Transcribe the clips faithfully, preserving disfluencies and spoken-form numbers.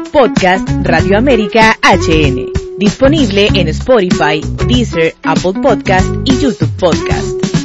Podcast Radio América H N. Disponible en Spotify, Deezer, Apple Podcast y YouTube Podcast.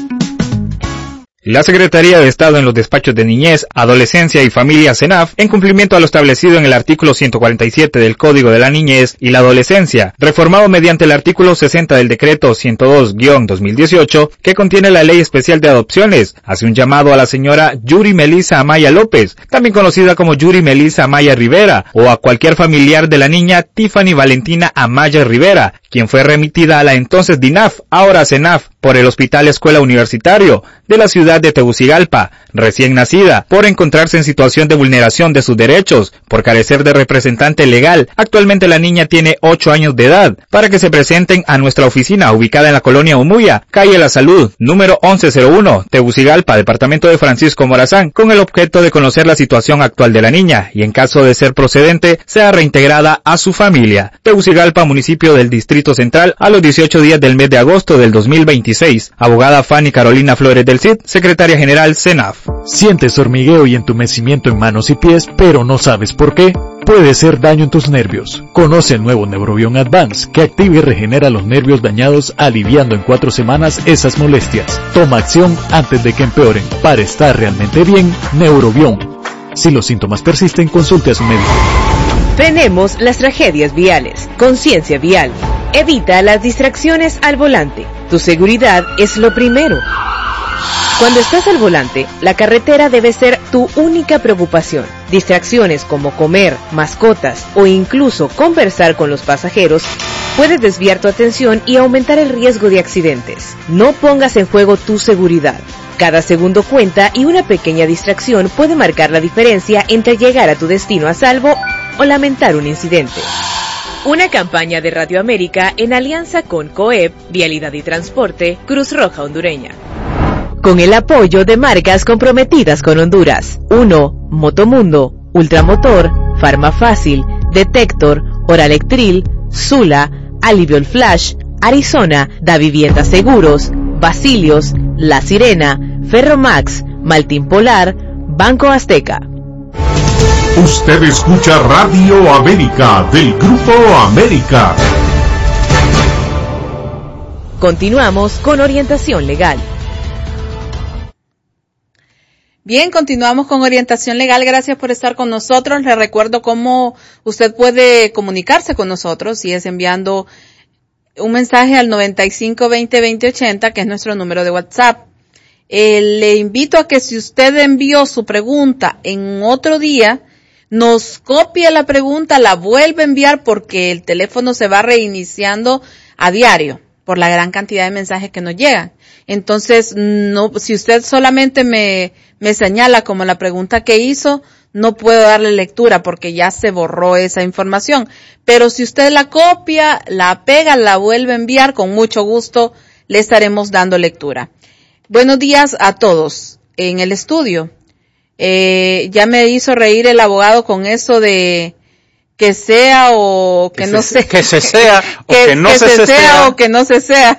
La Secretaría de Estado en los Despachos de Niñez, Adolescencia y Familia CENAF, en cumplimiento a lo establecido en el artículo ciento cuarenta y siete del Código de la Niñez y la Adolescencia, reformado mediante el artículo sesenta del Decreto ciento dos guión dos mil dieciocho, que contiene la Ley Especial de Adopciones, hace un llamado a la señora Yuri Melissa Amaya López, también conocida como Yuri Melissa Amaya Rivera, o a cualquier familiar de la niña Tiffany Valentina Amaya Rivera, quien fue remitida a la entonces DINAF, ahora CENAF, por el Hospital Escuela Universitario de la ciudad de Tegucigalpa, recién nacida, por encontrarse en situación de vulneración de sus derechos, por carecer de representante legal. Actualmente la niña tiene ocho años de edad, para que se presenten a nuestra oficina ubicada en la colonia Umuya, calle La Salud, número once cero uno, Tegucigalpa, departamento de Francisco Morazán, con el objeto de conocer la situación actual de la niña y en caso de ser procedente, sea reintegrada a su familia. Tegucigalpa, municipio del Distrito Central, a los dieciocho días del mes de agosto del dos mil veintiséis. Abogada Fanny Carolina Flores del Cid, Secretaria General CENAF. ¿Sientes hormigueo y entumecimiento en manos y pies, pero no sabes por qué? Puede ser daño en tus nervios. Conoce el nuevo Neurobion Advance, que activa y regenera los nervios dañados, aliviando en cuatro semanas esas molestias. Toma acción antes de que empeoren. Para estar realmente bien, Neurobion. Si los síntomas persisten, consulte a su médico. Frenemos las tragedias viales. Conciencia vial. Evita las distracciones al volante. Tu seguridad es lo primero. Cuando estás al volante, la carretera debe ser tu única preocupación. Distracciones como comer, mascotas o incluso conversar con los pasajeros puede desviar tu atención y aumentar el riesgo de accidentes. No pongas en juego tu seguridad. Cada segundo cuenta y una pequeña distracción puede marcar la diferencia entre llegar a tu destino a salvo o lamentar un incidente. Una campaña de Radio América en alianza con COEP, Vialidad y Transporte, Cruz Roja Hondureña. Con el apoyo de marcas comprometidas con Honduras. uno. Motomundo, Ultramotor, Farmafácil, Detector, Oralectril, Sula, Aliviol Flash, Arizona, Da Vivienda Seguros, Basilios, La Sirena, Ferromax, Maltín Polar, Banco Azteca. Usted escucha Radio América del Grupo América. Continuamos con orientación legal. Bien, continuamos con orientación legal. Gracias por estar con nosotros. Les recuerdo cómo usted puede comunicarse con nosotros y es enviando un mensaje al noventa y cinco veinte veinte ochenta, que es nuestro número de WhatsApp. Eh, le invito a que si usted envió su pregunta en otro día, nos copie la pregunta, la vuelve a enviar porque el teléfono se va reiniciando a diario por la gran cantidad de mensajes que nos llegan. Entonces, no, si usted solamente me, me señala como la pregunta que hizo, no puedo darle lectura porque ya se borró esa información. Pero si usted la copia, la pega, la vuelve a enviar, con mucho gusto le estaremos dando lectura. Buenos días a todos en el estudio. Eh, ya me hizo reír el abogado con eso de que sea o que, que no se, que se sea o que, que no que se, se se sea, sea o que no se sea.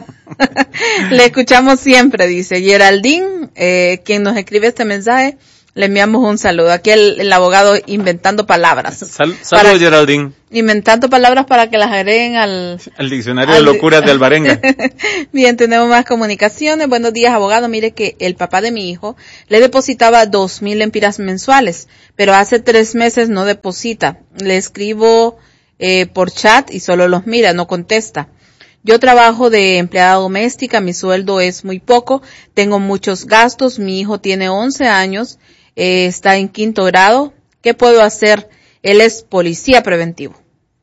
Le escuchamos siempre, dice Geraldine, eh, quien nos escribe este mensaje. Le enviamos un saludo. Aquí el, el abogado inventando palabras. Sal, saludos, Geraldine. Inventando palabras para que las agreguen al... Al diccionario al, de locuras de Alvarenga. Bien, tenemos más comunicaciones. Buenos días, abogado. Mire que el papá de mi hijo le depositaba dos mil lempiras mensuales, pero hace tres meses no deposita. Le escribo eh, por chat y solo los mira, no contesta. Yo trabajo de empleada doméstica, mi sueldo es muy poco, tengo muchos gastos, mi hijo tiene once años, eh, está en quinto grado. ¿Qué puedo hacer? Él es policía preventivo.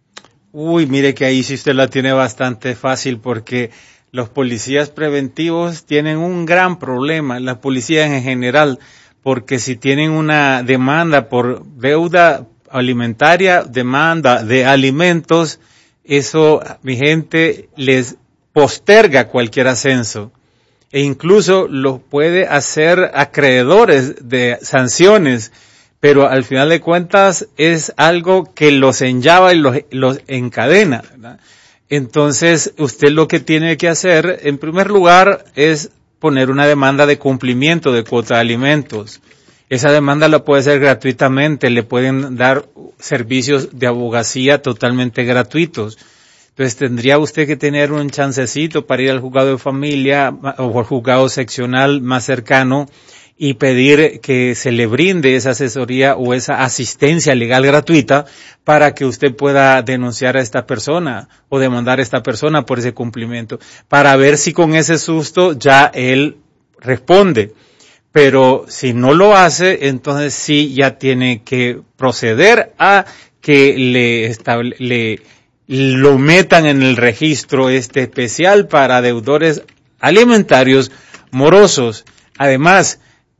Uy, mire que ahí sí usted la tiene bastante fácil porque los policías preventivos tienen un gran problema, las policías en general, porque si tienen una demanda por deuda alimentaria, demanda de alimentos, eso, mi gente, les posterga cualquier ascenso e incluso los puede hacer acreedores de sanciones, pero al final de cuentas es algo que los enllava y los, los encadena, ¿verdad? Entonces, usted lo que tiene que hacer, en primer lugar, es poner una demanda de cumplimiento de cuota de alimentos. esa demanda la puede hacer gratuitamente, le pueden dar servicios de abogacía totalmente gratuitos. Entonces tendría usted que tener un chancecito para ir al juzgado de familia o al juzgado seccional más cercano y pedir que se le brinde esa asesoría o esa asistencia legal gratuita para que usted pueda denunciar a esta persona o demandar a esta persona por ese cumplimiento, para ver si con ese susto ya él responde. Pero si no lo hace, entonces sí ya tiene que proceder a que le, estable, le lo metan en el registro este especial para deudores alimentarios morosos. Además,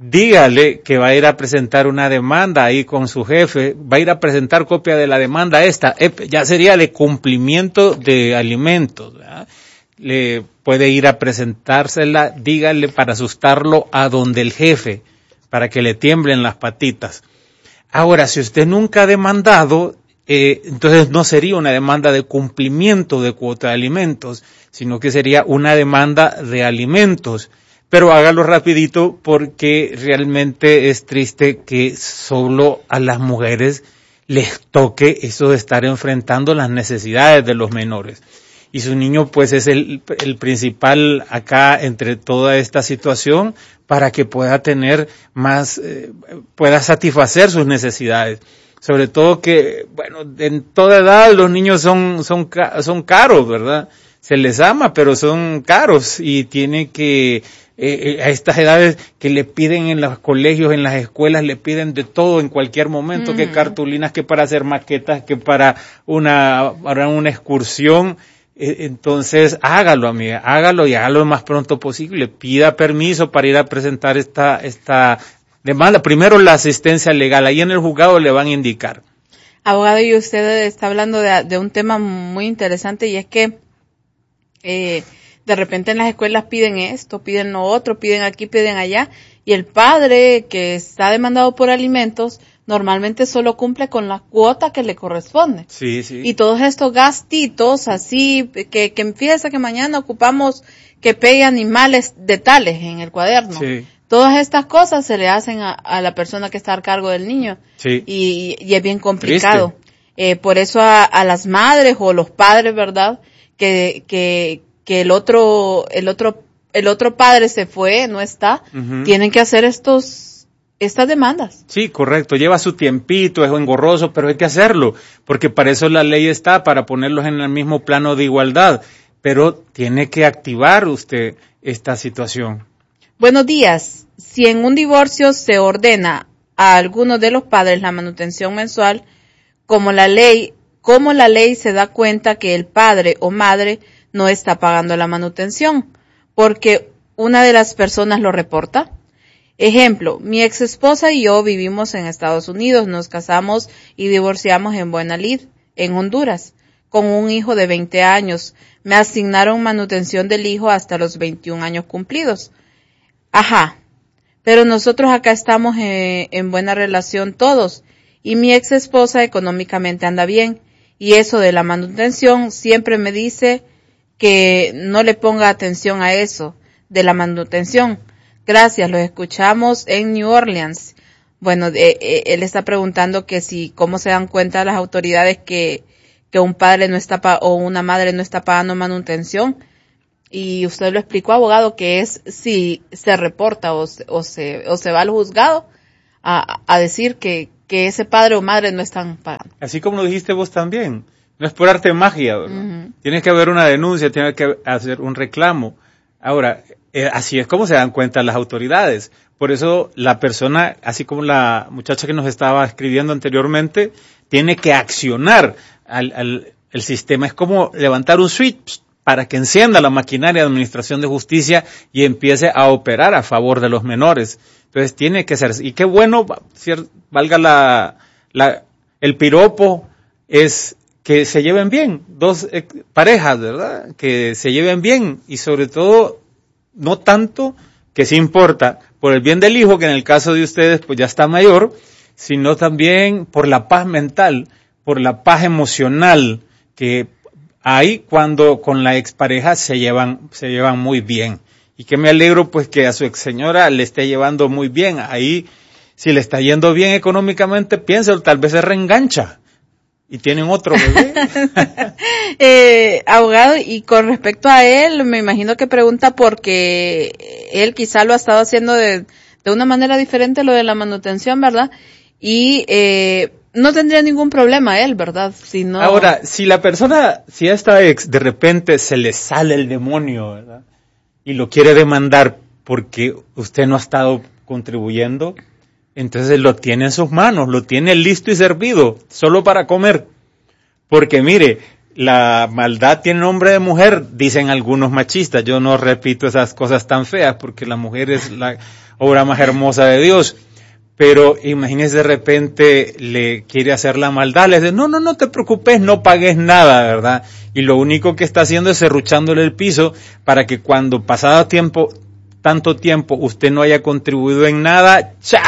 dígale que va a ir a presentar una demanda ahí con su jefe, va a ir a presentar copia de la demanda esta, ya sería de cumplimiento de alimentos, ¿verdad? Le puede ir a presentársela, dígale para asustarlo a donde el jefe, para que le tiemblen las patitas. Ahora, si usted nunca ha demandado, eh, entonces no sería una demanda de cumplimiento de cuota de alimentos, sino que sería una demanda de alimentos. Pero hágalo rapidito porque realmente es triste que solo a las mujeres les toque eso de estar enfrentando las necesidades de los menores. Y su niño pues es el, el principal acá entre toda esta situación para que pueda tener más, eh, pueda satisfacer sus necesidades. Sobre todo que, bueno, en toda edad los niños son, son, son caros, ¿verdad? Se les ama, pero son caros y tiene que, eh, a estas edades que le piden en los colegios, en las escuelas, le piden de todo en cualquier momento, mm. que cartulinas, que para hacer maquetas, que para una, para una excursión. Entonces, hágalo, amiga, hágalo y hágalo lo más pronto posible. Pida permiso para ir a presentar esta, esta demanda. Primero la asistencia legal, ahí en el juzgado le van a indicar. Abogado, y usted está hablando de, de un tema muy interesante y es que eh, de repente en las escuelas piden esto, piden lo otro, piden aquí, piden allá, y el padre que está demandado por alimentos normalmente solo cumple con la cuota que le corresponde. Sí, sí. Y todos estos gastitos así, que, que fíjese que mañana ocupamos que pegue animales de tales en el cuaderno. Sí. Todas estas cosas se le hacen a, a la persona que está a cargo del niño. Sí. Y, y es bien complicado. Eh, por eso a, a las madres o los padres, ¿verdad? Que, que, que el otro, el otro, el otro padre se fue, no está, uh-huh. tienen que hacer estos, estas demandas. Sí, correcto, lleva su tiempito, es engorroso, pero hay que hacerlo, porque para eso la ley está, para ponerlos en el mismo plano de igualdad, pero tiene que activar usted esta situación. Buenos días. Si en un divorcio se ordena a alguno de los padres la manutención mensual, como la ley, ¿cómo la ley se da cuenta que el padre o madre no está pagando la manutención? Porque una de las personas lo reporta. Ejemplo, mi ex esposa y yo vivimos en Estados Unidos, nos casamos y divorciamos en Buena Lid, en Honduras, con un hijo de veinte años. Me asignaron manutención del hijo hasta los veintiún años cumplidos. Ajá, pero nosotros acá estamos en, en buena relación todos, y mi ex esposa económicamente anda bien, y eso de la manutención siempre me dice que no le ponga atención a eso, de la manutención. Gracias, los escuchamos en New Orleans. Bueno, eh, eh, él está preguntando que si, cómo se dan cuenta las autoridades que, que un padre no está pa- o una madre no está pagando manutención. Y usted lo explicó, abogado, que es si se reporta o se, o se, o se va al juzgado a, a decir que, que ese padre o madre no están pagando. Así como lo dijiste vos también, no es por arte de magia, ¿verdad? Uh-huh. Tiene que haber una denuncia, tiene que hacer un reclamo. Ahora, eh, así es como se dan cuenta las autoridades. Por eso la persona, así como la muchacha que nos estaba escribiendo anteriormente, tiene que accionar al, al el sistema. Es como levantar un switch para que encienda la maquinaria de administración de justicia y empiece a operar a favor de los menores. Entonces tiene que ser, y qué bueno, valga la, la el piropo, es que se lleven bien, dos eh, parejas, ¿verdad? Que se lleven bien y sobre todo, no tanto que sí importa por el bien del hijo, que en el caso de ustedes pues ya está mayor, sino también por la paz mental, por la paz emocional, que hay cuando con la expareja se llevan, se llevan muy bien. Y que me alegro pues que a su ex señora le esté llevando muy bien. Ahí Si le está yendo bien económicamente, piénselo, tal vez se reengancha y tienen otro bebé. eh, abogado, y con respecto a él, me imagino que pregunta porque él quizá lo ha estado haciendo de, de una manera diferente lo de la manutención, ¿verdad? Y eh, no tendría ningún problema él, ¿verdad? Si no... Ahora, si la persona, si a esta ex de repente se le sale el demonio, ¿verdad? Y lo quiere demandar porque usted no ha estado contribuyendo, entonces lo tiene en sus manos, lo tiene listo y servido, solo para comer. Porque mire, la maldad tiene nombre de mujer, dicen algunos machistas. Yo no repito esas cosas tan feas porque la mujer es la obra más hermosa de Dios. Pero imagínese, de repente le quiere hacer la maldad, le dice, no, no, no te preocupes, no pagues nada, ¿verdad? Y lo único que está haciendo es serruchándole el piso para que cuando pasado tiempo, tanto tiempo, usted no haya contribuido en nada, ¡cha!,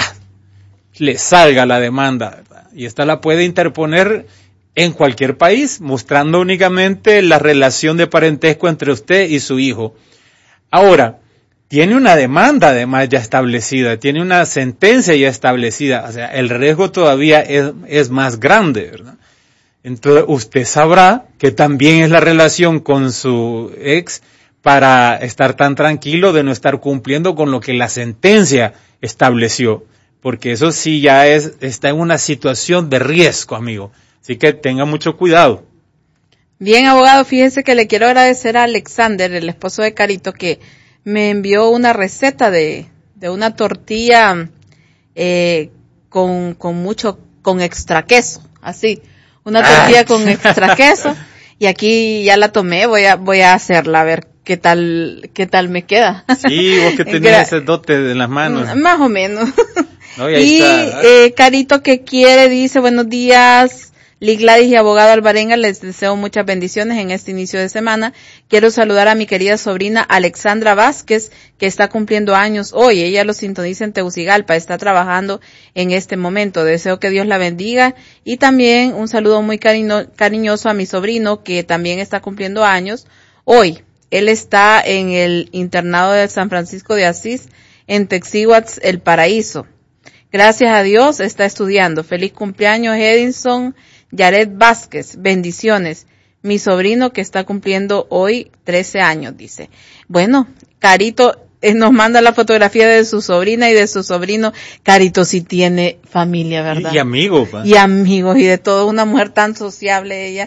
le salga la demanda, ¿verdad? Y esta la puede interponer en cualquier país, mostrando únicamente la relación de parentesco entre usted y su hijo. Ahora, tiene una demanda además ya establecida, tiene una sentencia ya establecida, o sea, el riesgo todavía es, es más grande, ¿verdad? Entonces, usted sabrá que también es la relación con su ex para estar tan tranquilo de no estar cumpliendo con lo que la sentencia estableció. Porque eso sí ya es, está en una situación de riesgo, amigo. Así que tenga mucho cuidado. Bien, abogado, fíjese que le quiero agradecer a Alexander, el esposo de Carito, que me envió una receta de, de una tortilla eh, con, con mucho, con extra queso, así. Una tortilla ah. con extra queso. Y aquí ya la tomé, voy a, voy a hacerla, a ver qué tal, qué tal me queda. Sí, vos que tenés ese dote en las manos. Más o menos. No, y y eh, Carito que quiere, dice, buenos días, Lee Gladys y abogado Alvarenga, les deseo muchas bendiciones en este inicio de semana. Quiero saludar a mi querida sobrina Alexandra Vázquez, que está cumpliendo años hoy. Ella lo sintoniza en Tegucigalpa, está trabajando en este momento. Deseo que Dios la bendiga. Y también un saludo muy cariño, cariñoso a mi sobrino, que también está cumpliendo años hoy. Él está en el internado de San Francisco de Asís, en Texihuatl, El Paraíso. Gracias a Dios está estudiando. Feliz cumpleaños, Edinson Yared Vázquez. Bendiciones. Mi sobrino que está cumpliendo hoy trece años, dice. Bueno, Carito eh, nos manda la fotografía de su sobrina y de su sobrino. Carito sí tiene familia, ¿verdad? Y, y amigos. Pa. Y amigos, y de todo, una mujer tan sociable ella.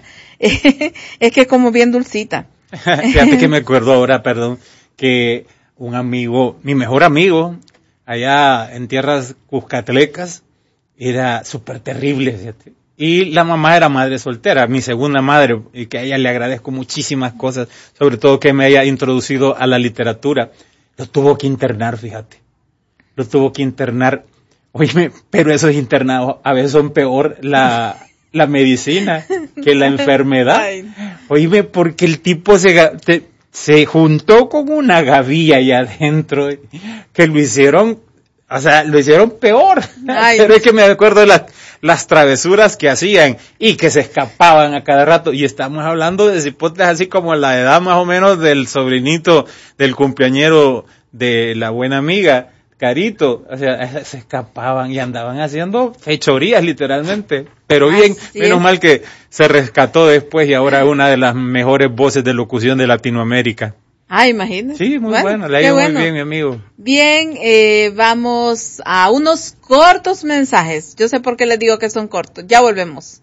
Es que es como bien dulcita. Fíjate que me acuerdo ahora, perdón, que un amigo, mi mejor amigo, allá en tierras cuscatlecas, era súper terrible, fíjate. Y la mamá era madre soltera, mi segunda madre, y que a ella le agradezco muchísimas cosas, sobre todo que me haya introducido a la literatura. Lo tuvo que internar, fíjate. Lo tuvo que internar. Oíme, pero esos internados a veces son peor la, la medicina que la enfermedad. Oíme, porque el tipo se... Te, se juntó con una gavilla allá adentro que lo hicieron, o sea, lo hicieron peor. Ay, pero es que me acuerdo de las, las travesuras que hacían y que se escapaban a cada rato. Y estamos hablando de cipotes así como la edad más o menos del sobrinito del cumpleañero de la buena amiga, Carito. O sea, se escapaban y andaban haciendo fechorías literalmente. Pero bien, así menos es. Mal que se rescató después y ahora es una de las mejores voces de locución de Latinoamérica. Ah, imagínate. Sí, muy bueno, bueno. Le ha ido bueno. Muy bien, mi amigo. Bien, eh, vamos a unos cortos mensajes. Yo sé por qué les digo que son cortos. Ya volvemos.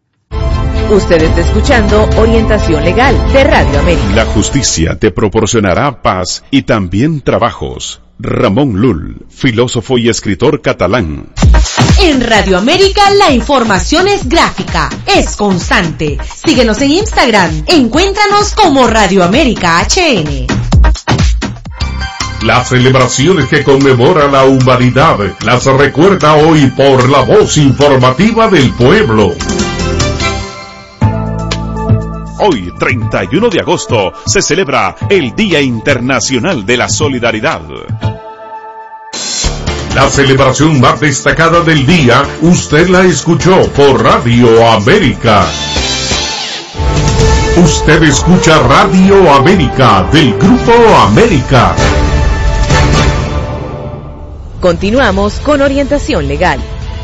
Usted está escuchando Orientación Legal de Radio América. La justicia te proporcionará paz y también trabajos. Ramón Llull, filósofo y escritor catalán. En Radio América la información es gráfica, es constante. Síguenos en Instagram, encuéntranos como Radio América H N. Las celebraciones que conmemora la humanidad las recuerda hoy por la voz informativa del pueblo. Hoy, treinta y uno de agosto, se celebra el Día Internacional de la Solidaridad. La celebración más destacada del día, usted la escuchó por Radio América. Usted escucha Radio América del Grupo América. Continuamos con Orientación Legal.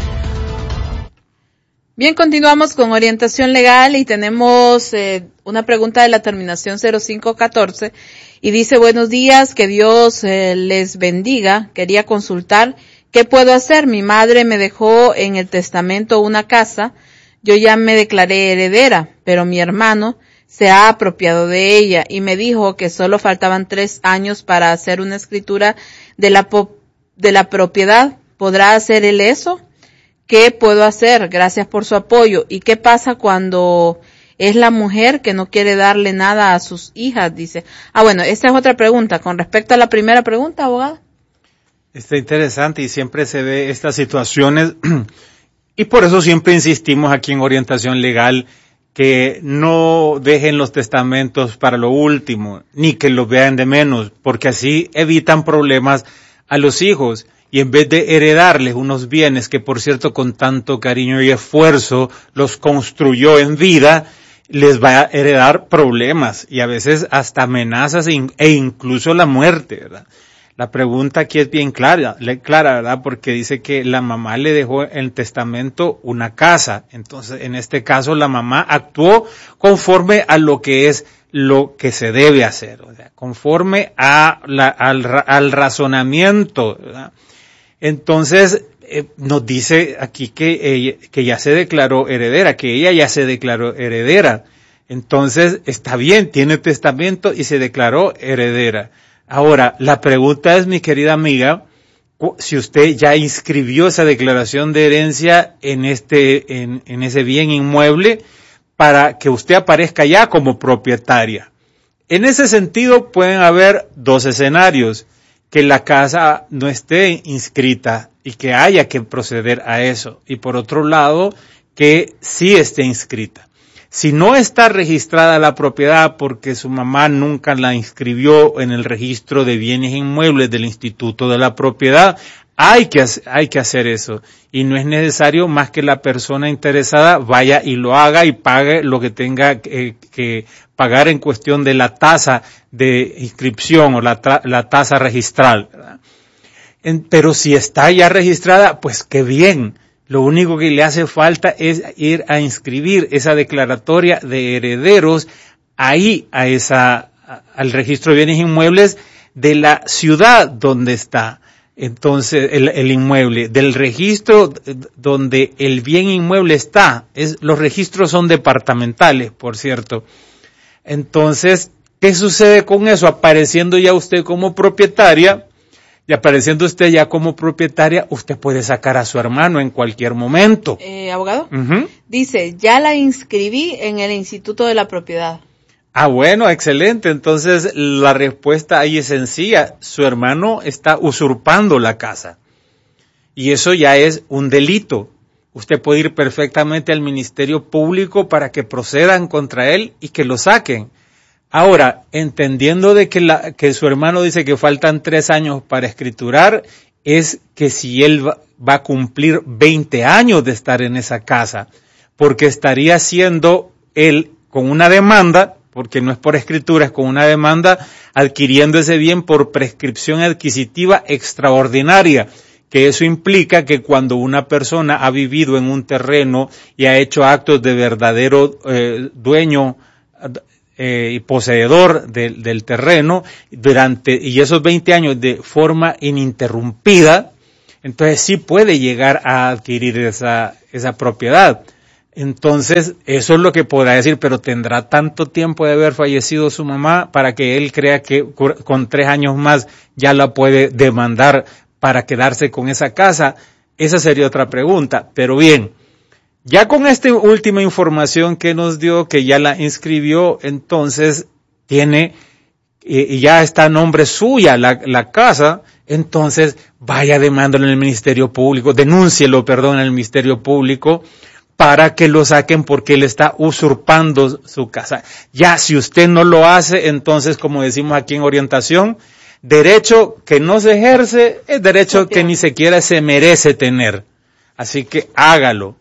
Bien, continuamos con Orientación Legal y tenemos eh, una pregunta de la terminación cero cinco catorce y dice: buenos días, que Dios eh, les bendiga. Quería consultar qué puedo hacer. Mi madre me dejó en el testamento una casa. Yo ya me declaré heredera, pero mi hermano se ha apropiado de ella y me dijo que solo faltaban tres años para hacer una escritura de la, po- de la propiedad. ¿Podrá hacer él eso? ¿Qué puedo hacer? Gracias por su apoyo. ¿Y qué pasa cuando es la mujer que no quiere darle nada a sus hijas? Dice. Ah, bueno, esa es otra pregunta. Con respecto a la primera pregunta, abogado. Está interesante y siempre se ve estas situaciones y por eso siempre insistimos aquí en Orientación Legal que no dejen los testamentos para lo último, ni que los vean de menos, porque así evitan problemas a los hijos. Y en vez de heredarles unos bienes que, por cierto, con tanto cariño y esfuerzo los construyó en vida, les va a heredar problemas y a veces hasta amenazas e incluso la muerte, ¿verdad? La pregunta aquí es bien clara, clara, ¿verdad? Porque dice que la mamá le dejó en el testamento una casa. Entonces, en este caso, la mamá actuó conforme a lo que es lo que se debe hacer, o sea, conforme a la, al, al razonamiento, ¿verdad? Entonces, eh, nos dice aquí que ella, que ya se declaró heredera, que ella ya se declaró heredera. Entonces, está bien, tiene testamento y se declaró heredera. Ahora, la pregunta es, mi querida amiga, si usted ya inscribió esa declaración de herencia en este, en, en ese bien inmueble para que usted aparezca ya como propietaria. En ese sentido, pueden haber dos escenarios: que la casa no esté inscrita y que haya que proceder a eso. Y por otro lado, que sí esté inscrita. Si no está registrada la propiedad porque su mamá nunca la inscribió en el registro de bienes inmuebles del Instituto de la Propiedad, hay que, hay que hacer eso. Y no es necesario más que la persona interesada vaya y lo haga y pague lo que tenga que, que pagar en cuestión de la tasa de inscripción o la, la tasa registral, ¿verdad? En, pero si está ya registrada, pues qué bien. Lo único que le hace falta es ir a inscribir esa declaratoria de herederos ahí a esa, al registro de bienes inmuebles de la ciudad donde está. Entonces, el, el inmueble, del registro donde el bien inmueble está, es, los registros son departamentales, por cierto. Entonces, ¿qué sucede con eso? Apareciendo ya usted como propietaria, y apareciendo usted ya como propietaria, usted puede sacar a su hermano en cualquier momento. Eh, abogado, uh-huh. Dice, ya la inscribí en el Instituto de la Propiedad. Ah, bueno, excelente. Entonces, la respuesta ahí es sencilla. Su hermano está usurpando la casa. Y eso ya es un delito. Usted puede ir perfectamente al Ministerio Público para que procedan contra él y que lo saquen. Ahora, entendiendo de que, la, que su hermano dice que faltan tres años para escriturar, es que si él va, va a cumplir veinte años de estar en esa casa, porque estaría haciendo él con una demanda, porque no es por escritura, es con una demanda, adquiriendo ese bien por prescripción adquisitiva extraordinaria, que eso implica que cuando una persona ha vivido en un terreno y ha hecho actos de verdadero eh, dueño eh, y poseedor de, del terreno durante y esos veinte años de forma ininterrumpida, entonces sí puede llegar a adquirir esa esa propiedad. Entonces, eso es lo que podrá decir, pero tendrá tanto tiempo de haber fallecido su mamá para que él crea que con tres años más ya la puede demandar para quedarse con esa casa. Esa sería otra pregunta. Pero bien, ya con esta última información que nos dio, que ya la inscribió, entonces tiene, y ya está a nombre suya la, la casa, entonces vaya demándolo en el Ministerio Público, denúncielo, perdón, en el Ministerio Público, para que lo saquen porque él está usurpando su casa. Ya si usted no lo hace, entonces, como decimos aquí en orientación, derecho que no se ejerce es derecho que ni siquiera se merece tener. Así que hágalo.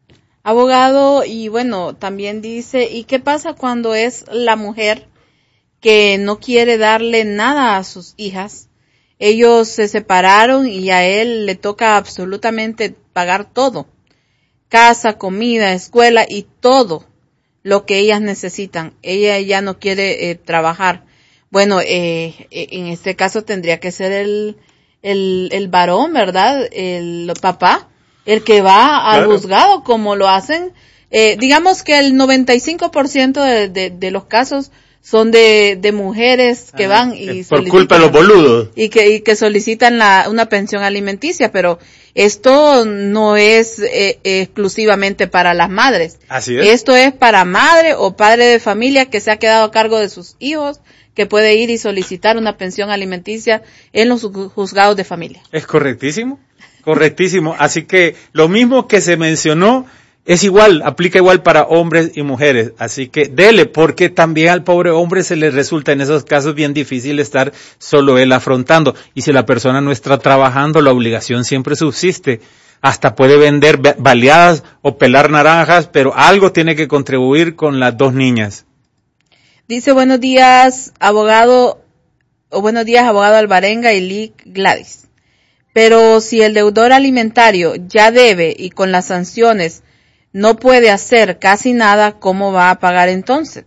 Abogado, y bueno, también dice, ¿y qué pasa cuando es la mujer que no quiere darle nada a sus hijas? ellos se separaron y a él le toca absolutamente pagar todo. Casa, comida, escuela y todo lo que ellas necesitan. Ella ya no quiere eh, trabajar. Bueno, eh, en este caso tendría que ser el, el, el varón, ¿verdad? El papá, el que va al Claro. juzgado, como lo hacen. Eh, digamos que el noventa y cinco por ciento de, de, de los casos son de, de mujeres que Ah, van y por culpa de los boludos. y que, y que solicitan la, una pensión alimenticia, pero esto no es eh, exclusivamente para las madres. Así es. Esto es para madre o padre de familia que se ha quedado a cargo de sus hijos, que puede ir y solicitar una pensión alimenticia en los juzgados de familia. Es correctísimo, correctísimo. Así que lo mismo que se mencionó es igual, aplica igual para hombres y mujeres. Así que dele, porque también al pobre hombre se le resulta en esos casos bien difícil estar solo él afrontando. Y si la persona no está trabajando, la obligación siempre subsiste. Hasta puede vender baleadas o pelar naranjas, pero algo tiene que contribuir con las dos niñas. Dice, buenos días, abogado, o buenos días, abogado Alvarenga y Lee Gladys. Pero si el deudor alimentario ya debe y con las sanciones no puede hacer casi nada, ¿cómo va a pagar entonces?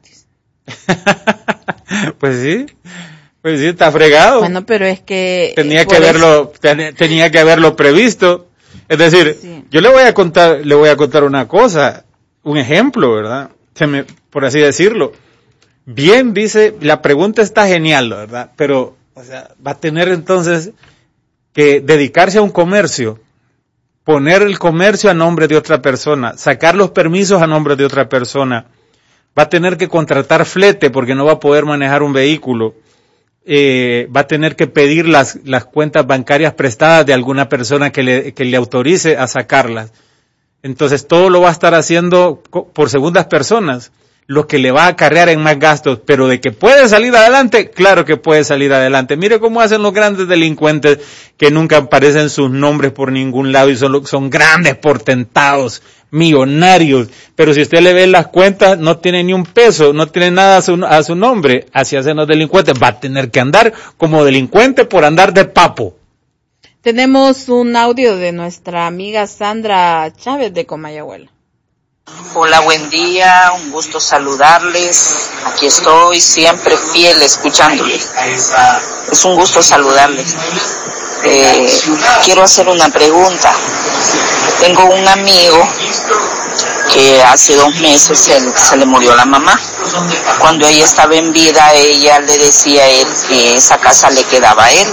Pues sí, pues sí, está fregado. Bueno, pero es que... Tenía que haberlo, ten, tenía que haberlo previsto. Es decir, sí. yo le voy a contar, le voy a contar una cosa, un ejemplo, ¿verdad? Se me, por así decirlo. Bien dice, la pregunta está genial, ¿verdad? Pero, o sea, va a tener entonces que dedicarse a un comercio, poner el comercio a nombre de otra persona, sacar los permisos a nombre de otra persona, va a tener que contratar flete porque no va a poder manejar un vehículo, eh, va a tener que pedir las, las cuentas bancarias prestadas de alguna persona que le, que le autorice a sacarlas. Entonces todo lo va a estar haciendo por segundas personas, lo que le va a acarrear en más gastos, pero de que puede salir adelante, claro que puede salir adelante. Mire cómo hacen los grandes delincuentes que nunca aparecen sus nombres por ningún lado y son, son grandes portentados, millonarios, pero si usted le ve las cuentas, no tiene ni un peso, no tiene nada a su, a su nombre. Así hacen los delincuentes, va a tener que andar como delincuente por andar de papo. Tenemos un audio de nuestra amiga Sandra Chávez de Comayagüela. Hola, buen día, un gusto saludarles. Aquí estoy siempre fiel escuchándoles. Es un gusto saludarles. Eh, quiero hacer una pregunta. Tengo un amigo que hace dos meses se, se le murió la mamá. Cuando ella estaba en vida, ella le decía a él que esa casa le quedaba a él.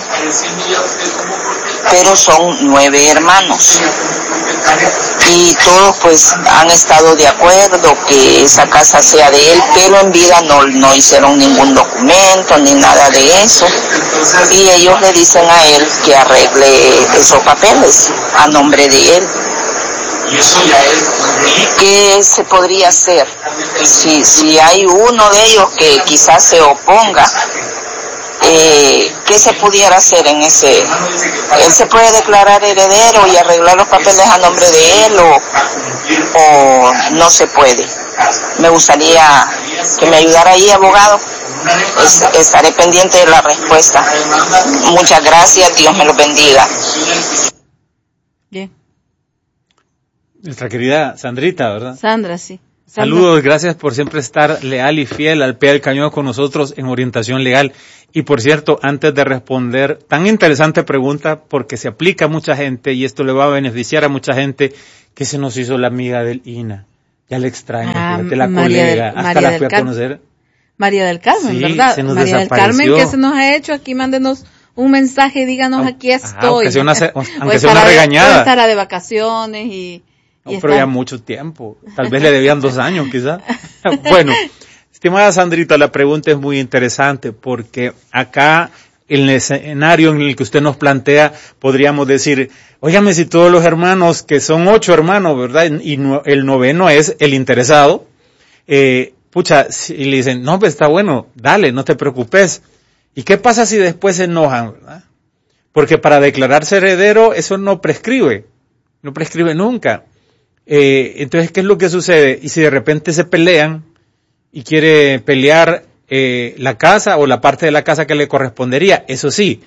Pero son nueve hermanos. Y todos pues han estado de acuerdo que esa casa sea de él, pero en vida no, no hicieron ningún documento ni nada de eso. Y ellos le dicen a él que arregle esos papeles a nombre de él. ¿Qué se podría hacer? Si, si hay uno de ellos que quizás se oponga, eh, ¿qué se pudiera hacer en ese? ¿Él se puede declarar heredero y arreglar los papeles a nombre de él o, o no se puede? Me gustaría que me ayudara ahí, abogado. Es, estaré pendiente de la respuesta. Muchas gracias, Dios me los bendiga. Bien. Nuestra querida Sandrita, ¿verdad? Sandra, sí. Sandra. Saludos, gracias por siempre estar leal y fiel al pie del cañón con nosotros en Orientación Legal. Y por cierto, antes de responder, tan interesante pregunta porque se aplica a mucha gente y esto le va a beneficiar a mucha gente, que se nos hizo la amiga del I N A. Ya le extraño, ah, fíjate, la María colega, del, hasta María la fui a Car- conocer. María del Carmen, sí, ¿verdad? Se nos María desapareció. del Carmen, ¿qué se nos ha hecho? Aquí mándenos un mensaje, díganos, aquí estoy. Ah, aunque sea una, aunque o sea una regañada. O estará de vacaciones y... No, y pero está... ya mucho tiempo. Tal vez le debían dos años, quizás. Bueno, estimada Sandrita, la pregunta es muy interesante porque acá, en el escenario en el que usted nos plantea, podríamos decir, óigame, si todos los hermanos, que son ocho hermanos, ¿verdad? Y no, el noveno es el interesado, eh, pucha, si le dicen, no, pues está bueno, dale, no te preocupes. ¿Y qué pasa si después se enojan, verdad? Porque para declararse heredero, eso no prescribe, no prescribe nunca. Eh, entonces, ¿qué es lo que sucede? Y si de repente se pelean y quiere pelear eh, la casa o la parte de la casa que le correspondería, eso sí,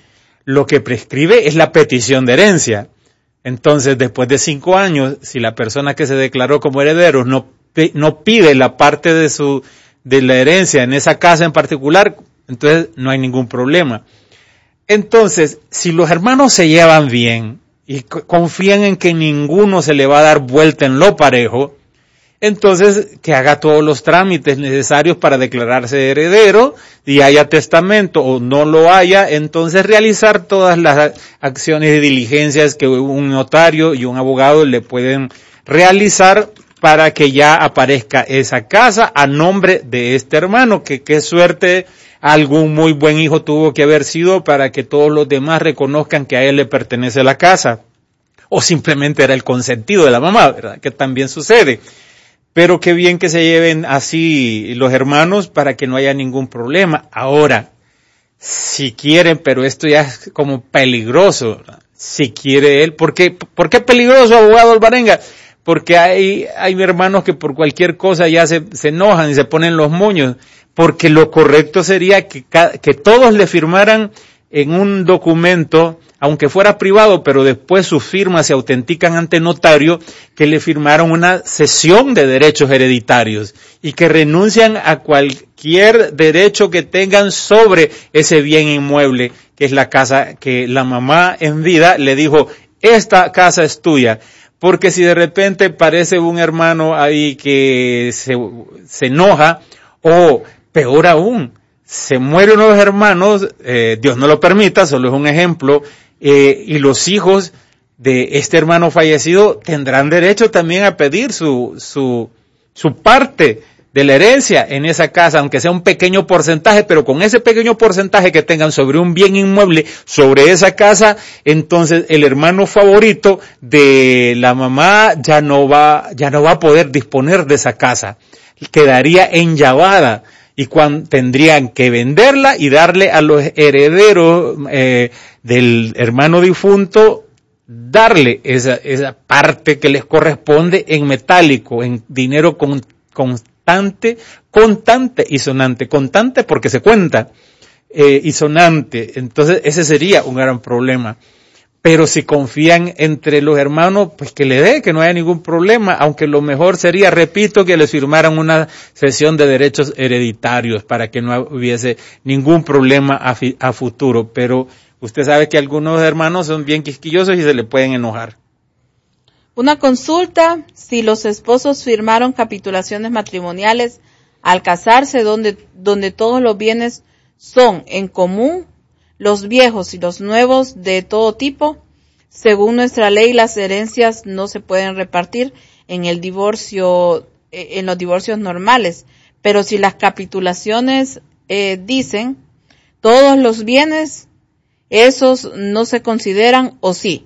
lo que prescribe es la petición de herencia. Entonces, después de cinco años, si la persona que se declaró como heredero no, no pide la parte de su, de la herencia en esa casa en particular, entonces no hay ningún problema. Entonces, si los hermanos se llevan bien y confían en que ninguno se le va a dar vuelta en lo parejo, entonces que haga todos los trámites necesarios para declararse heredero, y haya testamento o no lo haya, entonces realizar todas las acciones y diligencias que un notario y un abogado le pueden realizar para que ya aparezca esa casa a nombre de este hermano, que qué suerte, algún muy buen hijo tuvo que haber sido para que todos los demás reconozcan que a él le pertenece la casa, o simplemente era el consentido de la mamá, ¿verdad? Que también sucede. Pero qué bien que se lleven así los hermanos para que no haya ningún problema. Ahora, si quieren, pero esto ya es como peligroso, ¿verdad? Si quiere él, ¿por qué, ¿por qué peligroso, abogado Alvarenga? Porque hay, hay hermanos que por cualquier cosa ya se, se enojan y se ponen los moños, porque lo correcto sería que, que todos le firmaran en un documento, aunque fuera privado, pero después sus firmas se autentican ante notario, que le firmaron una cesión de derechos hereditarios y que renuncian a cualquier derecho que tengan sobre ese bien inmueble, que es la casa que la mamá en vida le dijo, esta casa es tuya. Porque si de repente parece un hermano ahí que se, se enoja, o peor aún, se muere uno de los hermanos, eh, Dios no lo permita, solo es un ejemplo, eh, y los hijos de este hermano fallecido tendrán derecho también a pedir su, su, su parte de la herencia en esa casa, aunque sea un pequeño porcentaje, pero con ese pequeño porcentaje que tengan sobre un bien inmueble, sobre esa casa, entonces el hermano favorito de la mamá ya no va, ya no va a poder disponer de esa casa, quedaría enllavada. Y cuando tendrían que venderla y darle a los herederos eh, del hermano difunto, darle esa, esa parte que les corresponde en metálico, en dinero con, constante, contante y sonante. Contante porque se cuenta, eh, y sonante. Entonces ese sería un gran problema. Pero si confían entre los hermanos, pues que le dé, que no haya ningún problema, aunque lo mejor sería, repito, que les firmaran una cesión de derechos hereditarios para que no hubiese ningún problema a, fi- a futuro. Pero usted sabe que algunos hermanos son bien quisquillosos y se le pueden enojar. Una consulta, si los esposos firmaron capitulaciones matrimoniales al casarse donde, donde todos los bienes son en común, los viejos y los nuevos de todo tipo, según nuestra ley, las herencias no se pueden repartir en el divorcio, en los divorcios normales. Pero si las capitulaciones eh, dicen todos los bienes, esos no se consideran o sí.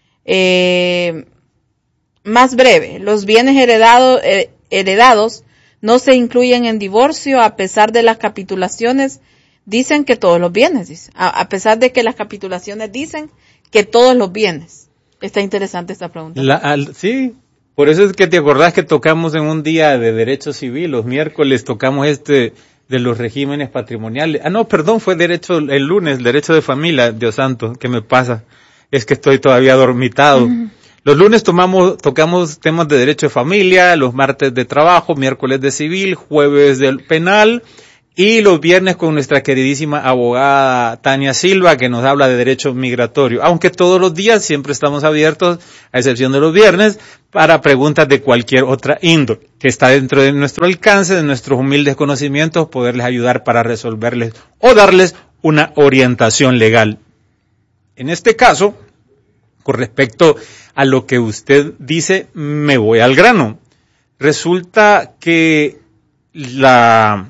Eh, más breve, los bienes heredados, eh, heredados no se incluyen en divorcio a pesar de las capitulaciones. Dicen que todos los bienes, dice. A, a pesar de que las capitulaciones dicen que todos los bienes. Está interesante esta pregunta. La, al, sí, por eso es que te acordás que tocamos en un día de derecho civil, los miércoles tocamos este de los regímenes patrimoniales. Ah, no, perdón, fue derecho el lunes, derecho de familia, Dios santo, ¿qué me pasa? Es que estoy todavía dormitado. Uh-huh. Los lunes tomamos, tocamos temas de derecho de familia, los martes de trabajo, miércoles de civil, jueves del penal, y los viernes con nuestra queridísima abogada Tania Silva, que nos habla de derecho migratorio. Aunque todos los días siempre estamos abiertos, a excepción de los viernes, para preguntas de cualquier otra índole, que está dentro de nuestro alcance, de nuestros humildes conocimientos, poderles ayudar para resolverles o darles una orientación legal. En este caso, con respecto a lo que usted dice, me voy al grano. Resulta que la...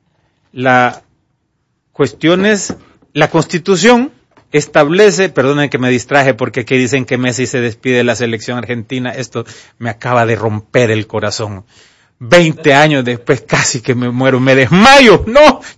La cuestión es, la Constitución establece, perdonen que me distraje porque aquí dicen que Messi se despide de la selección argentina, esto me acaba de romper el corazón. Veinte años después casi que me muero, me desmayo, no,